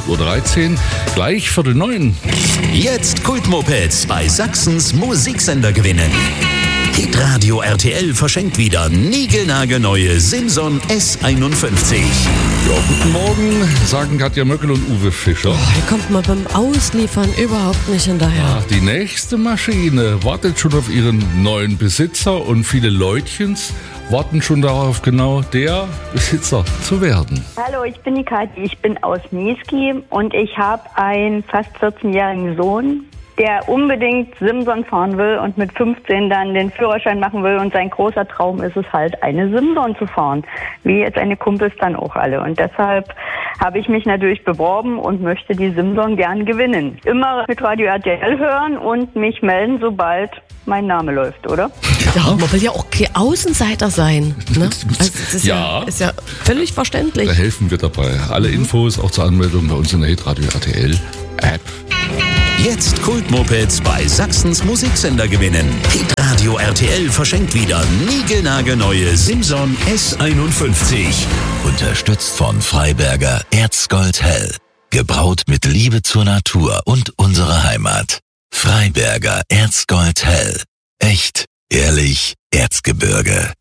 8.13 Uhr, gleich 8:45. Jetzt Kultmopeds bei Sachsens Musiksender gewinnen. Hitradio RTL verschenkt wieder niegelnagelneue Simson S51. Ja, guten Morgen, sagen Katja Möckel und Uwe Fischer. Hier kommt man beim Ausliefern überhaupt nicht hinterher. Ach, die nächste Maschine wartet schon auf ihren neuen Besitzer und viele Leutchens warten schon darauf, genau der Besitzer zu werden. Hallo, ich bin die Kathi, ich bin aus Niesky und ich habe einen fast 14-jährigen Sohn, der unbedingt Simson fahren will und mit 15 dann den Führerschein machen will und sein großer Traum ist es halt, eine Simson zu fahren, wie jetzt seine Kumpels dann auch alle. Und deshalb habe ich mich natürlich beworben und möchte die Simson gern gewinnen. Immer mit Radio RTL hören und mich melden, sobald mein Name läuft, oder? Ja, man will ja auch kein Außenseiter sein. Ne? Also das ist ja völlig verständlich. Da helfen wir dabei. Alle Infos auch zur Anmeldung bei uns in der Hitradio RTL App. Jetzt Kultmopeds bei Sachsens Musiksender gewinnen. Hitradio RTL verschenkt wieder niegelnagelneue Simson S51. Unterstützt von Freiberger Erzgold Hell. Gebraut mit Liebe zur Natur und unserer Heimat. Freiberger Erzgold Hell. Echt, ehrlich, Erzgebirge.